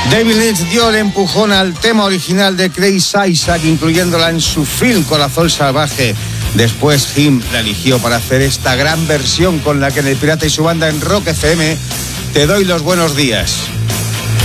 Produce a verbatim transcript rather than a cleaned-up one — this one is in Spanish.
David Lynch dio el empujón al tema original de Chris Isaak, incluyéndola en su film Corazón Salvaje. Después Jim la eligió para hacer esta gran versión con la que en El Pirata y su banda en Rock F M te doy los buenos días.